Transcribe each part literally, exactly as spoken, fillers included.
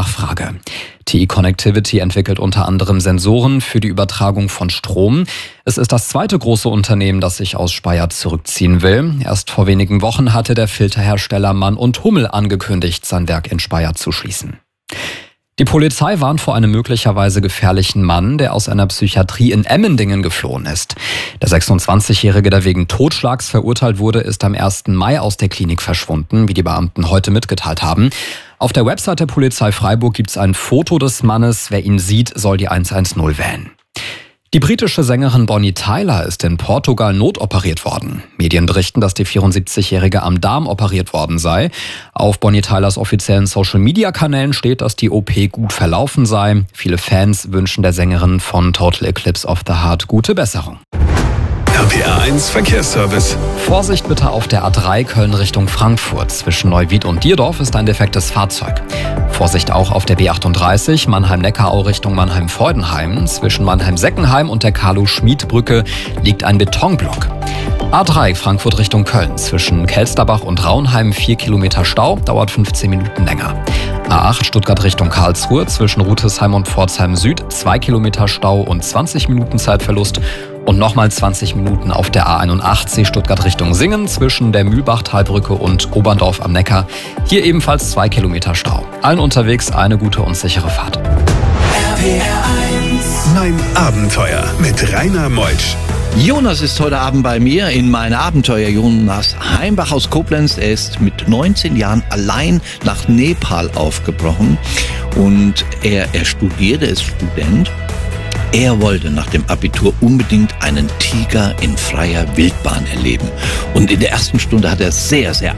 Nachfrage. T I Connectivity entwickelt unter anderem Sensoren für die Übertragung von Strom. Es ist das zweite große Unternehmen, das sich aus Speyer zurückziehen will. Erst vor wenigen Wochen hatte der Filterhersteller Mann und Hummel angekündigt, sein Werk in Speyer zu schließen. Die Polizei warnt vor einem möglicherweise gefährlichen Mann, der aus einer Psychiatrie in Emmendingen geflohen ist. Der sechsundzwanzigjährige, der wegen Totschlags verurteilt wurde, ist am ersten Mai aus der Klinik verschwunden, wie die Beamten heute mitgeteilt haben. Auf der Website der Polizei Freiburg gibt es ein Foto des Mannes. Wer ihn sieht, soll die eins eins null wählen. Die britische Sängerin Bonnie Tyler ist in Portugal notoperiert worden. Medien berichten, dass die vierundsiebzigjährige am Darm operiert worden sei. Auf Bonnie Tylers offiziellen Social-Media-Kanälen steht, dass die O P gut verlaufen sei. Viele Fans wünschen der Sängerin von Total Eclipse of the Heart gute Besserung. R P R eins Verkehrsservice. Vorsicht bitte auf der A drei Köln Richtung Frankfurt. Zwischen Neuwied und Dierdorf ist ein defektes Fahrzeug. Vorsicht auch auf der B achtunddreißig Mannheim-Neckarau Richtung Mannheim-Freudenheim. Zwischen Mannheim-Seckenheim und der Carlo-Schmid-Brücke liegt ein Betonblock. A drei Frankfurt Richtung Köln. Zwischen Kelsterbach und Raunheim vier Kilometer Stau, dauert fünfzehn Minuten länger. A acht Stuttgart Richtung Karlsruhe. Zwischen Rütesheim und Pforzheim Süd zwei Kilometer Stau und zwanzig Minuten Zeitverlust. Und nochmal zwanzig Minuten auf der A einundachtzig Stuttgart Richtung Singen zwischen der Mühlbachtalbrücke und Oberndorf am Neckar. Hier ebenfalls zwei Kilometer Stau. Allen unterwegs eine gute und sichere Fahrt. R P R eins. Mein Abenteuer mit Rainer Meutsch. Jonas ist heute Abend bei mir in Mein Abenteuer. Jonas Heimbach aus Koblenz. Er ist mit neunzehn Jahren allein nach Nepal aufgebrochen. Und er, er studiert, er ist Student. Er wollte nach dem Abitur unbedingt einen Tiger in freier Wildbahn erleben. Und in der ersten Stunde hat er sehr, sehr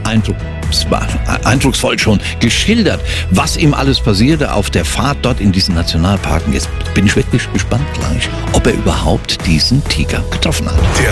eindrucksvoll schon geschildert, was ihm alles passierte auf der Fahrt dort in diesen Nationalparken. Jetzt bin ich wirklich gespannt gleich, ob er überhaupt diesen Tiger getroffen hat.